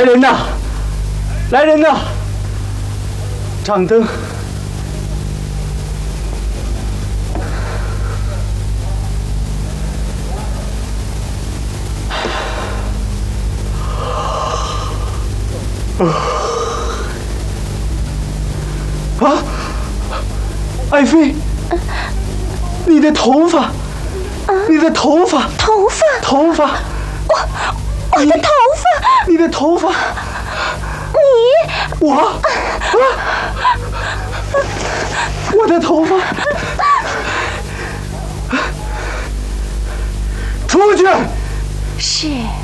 人呐！来人呐！掌灯。啊！爱妃，你的头发，你的头发，头发， 我的头发， 你的头发，我的头发，出去！ 是。